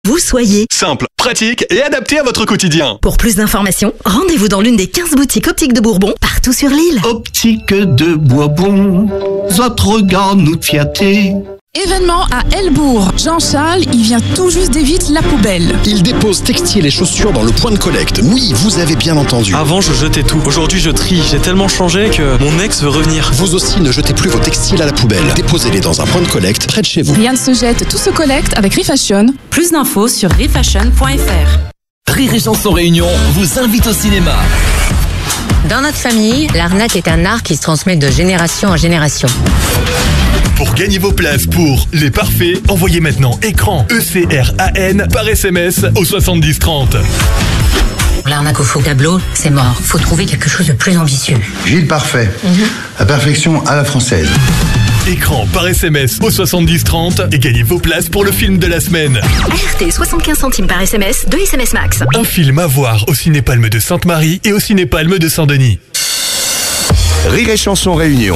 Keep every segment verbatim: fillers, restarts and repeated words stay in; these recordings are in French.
vous soyez. Simple, pratique et adapté à votre quotidien. Pour plus d'informations, rendez-vous dans l'une des quinze boutiques Optique de Bourbon, partout sur l'île. Optique de Bourbon, votre regard nous fierté. Événement à Helbourg. Jean-Charles, il vient tout juste d'éviter la poubelle. Il dépose textiles et chaussures dans le point de collecte. Oui, vous avez bien entendu. Avant, je jetais tout. Aujourd'hui, je trie. J'ai tellement changé que mon ex veut revenir. Vous aussi, ne jetez plus vos textiles à la poubelle. Déposez-les dans un point de collecte près de chez vous. Rien ne se jette, tout se collecte avec Refashion. Plus d'infos sur refashion point f r. Rire et Chanson Réunion vous invite au cinéma. Dans notre famille, l'arnaque est un art qui se transmet de génération en génération. Pour gagner vos places pour Les Parfaits, envoyez maintenant écran E C R A N par S M S au soixante-dix trente. L'arnaque au faux tableau, c'est mort. Faut trouver quelque chose de plus ambitieux. Gilles Parfait. Mm-hmm. La perfection à la française. Écran par S M S au soixante-dix trente et gagnez vos places pour le film de la semaine. R T, soixante-quinze centimes par S M S, deux S M S max. Un film à voir au Ciné-Palme de Sainte-Marie et au Ciné-Palme de Saint-Denis. Rire et Chanson Réunion.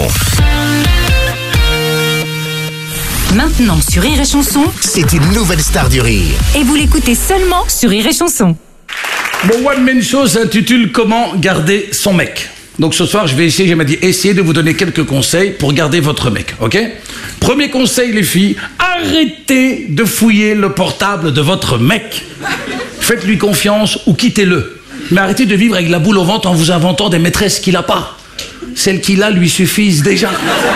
Maintenant sur Rire et Chanson, c'est une nouvelle star du rire. Et vous l'écoutez seulement sur Rire et Chanson. Mon one man show s'intitule Comment garder son mec. Donc ce soir, je vais essayer, j'ai m'a dit, essayez de vous donner quelques conseils pour garder votre mec, ok? Premier conseil, les filles, arrêtez de fouiller le portable de votre mec. Faites-lui confiance ou quittez-le. Mais arrêtez de vivre avec la boule au ventre en vous inventant des maîtresses qu'il n'a pas. Celles qu'il a lui suffisent déjà.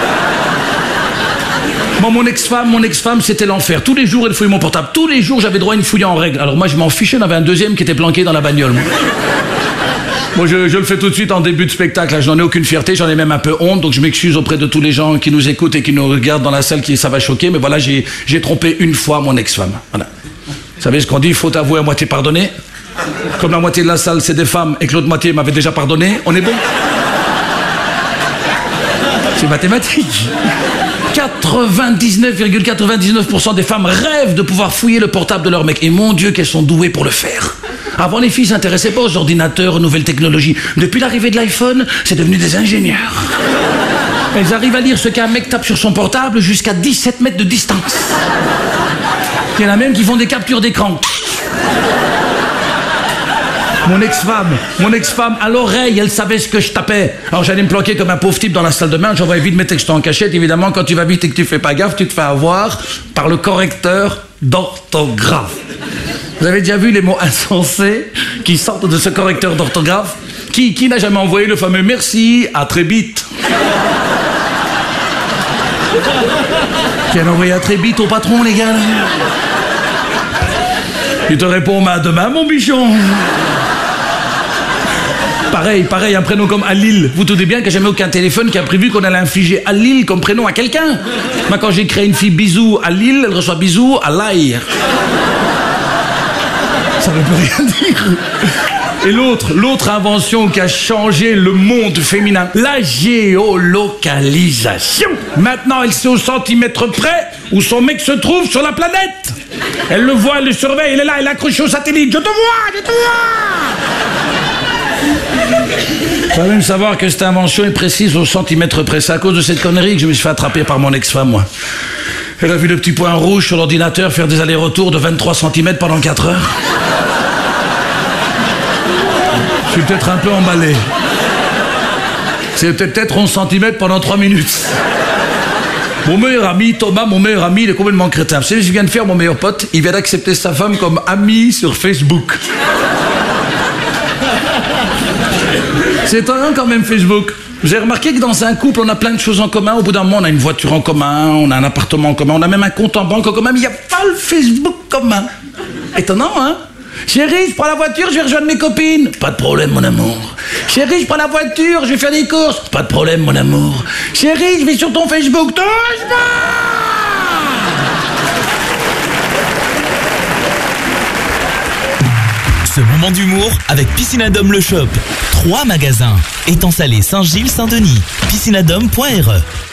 Moi, mon ex-femme, mon ex-femme, c'était l'enfer. Tous les jours, elle fouillait mon portable. Tous les jours, j'avais droit à une fouille en règle. Alors moi, je m'en fichais, il y en avait un deuxième qui était planqué dans la bagnole. Moi, moi je, je le fais tout de suite en début de spectacle. Là, je n'en ai aucune fierté, j'en ai même un peu honte. Donc je m'excuse auprès de tous les gens qui nous écoutent et qui nous regardent dans la salle, qui ça va choquer. Mais voilà, j'ai, j'ai trompé une fois mon ex-femme. Voilà. Vous savez ce qu'on dit, il faut avouer à moitié pardonner. Comme la moitié de la salle, c'est des femmes et que l'autre moitié m'avait déjà pardonné, on est bon? C'est mathématique. quatre-vingt-dix-neuf virgule quatre-vingt-dix-neuf pour cent des femmes rêvent de pouvoir fouiller le portable de leur mec. Et mon Dieu, qu'elles sont douées pour le faire. Avant, les filles ne s'intéressaient pas aux ordinateurs, aux nouvelles technologies. Depuis l'arrivée de l'iPhone, c'est devenu des ingénieurs. Elles arrivent à lire ce qu'un mec tape sur son portable jusqu'à dix-sept mètres de distance. Il y en a même qui font des captures d'écran. Mon ex-femme, mon ex-femme, à l'oreille, elle savait ce que je tapais. Alors j'allais me planquer comme un pauvre type dans la salle de bain, j'envoyais vite mes textos en cachette. Évidemment, quand tu vas vite et que tu fais pas gaffe, tu te fais avoir par le correcteur d'orthographe. Vous avez déjà vu les mots insensés qui sortent de ce correcteur d'orthographe? Qui, qui n'a jamais envoyé le fameux merci, à très vite? Qui a envoyé à très vite au patron, les gars? Il te répond, à demain, mon bichon. Pareil, pareil, un prénom comme Alil. Vous doutez bien qu'il n'y a jamais aucun téléphone qui a prévu qu'on allait infliger Alil comme prénom à quelqu'un. Moi, quand j'ai créé une fille Bisou Alil, elle reçoit Bisou à l'ail. Ça ne veut rien dire. Et l'autre, l'autre invention qui a changé le monde féminin, la géolocalisation. Maintenant, elle sait au centimètre près où son mec se trouve sur la planète. Elle le voit, elle le surveille, elle est là, elle est accrochée au satellite. Je te vois, je te vois. Il faut même savoir que cette invention est précise au centimètre près. C'est à cause de cette connerie que je me suis fait attraper par mon ex-femme, moi. Elle a vu le petit point rouge sur l'ordinateur faire des allers-retours de vingt-trois centimètres pendant quatre heures. Je suis peut-être un peu emballé. C'est peut-être onze centimètres pendant trois minutes. Mon meilleur ami, Thomas, mon meilleur ami, il est complètement crétin. Vous savez ce qu'il vient de faire, mon meilleur pote? Il vient d'accepter sa femme comme amie sur Facebook. C'est étonnant quand même, Facebook. Vous avez remarqué que dans un couple, on a plein de choses en commun. Au bout d'un moment, on a une voiture en commun, on a un appartement en commun, on a même un compte en banque en commun, mais il n'y a pas le Facebook commun. Étonnant, hein? Chérie, je prends la voiture, je vais rejoindre mes copines. Pas de problème, mon amour. Chérie, je prends la voiture, je vais faire des courses. Pas de problème, mon amour. Chérie, je vais sur ton Facebook. Touche pas! Ce moment d'humour avec Piscinadome Le Shop. Trois magasins. Étang Salé, Saint-Gilles, Saint-Denis. piscinadome point r e